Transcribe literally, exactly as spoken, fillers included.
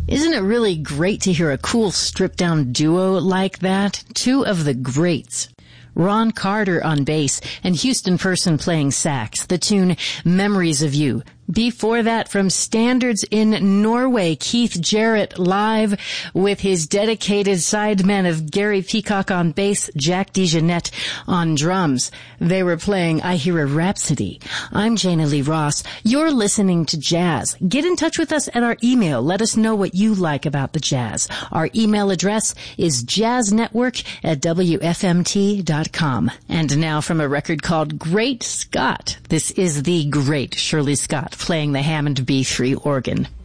Isn't it really great to hear a cool stripped-down duo like that? Two of the greats. Ron Carter on bass and Houston Person playing sax. The tune Memories of You. Before that, from Standards in Norway, Keith Jarrett live with his dedicated sidemen of Gary Peacock on bass, Jack DeJohnette on drums. They were playing I Hear a Rhapsody. I'm Jana Lee Ross. You're listening to Jazz. Get in touch with us at our email. Let us know what you like about the jazz. Our email address is jazznetwork at W F M T dot com. And now from a record called Great Scott, this is the great Shirley Scott playing the Hammond B three organ.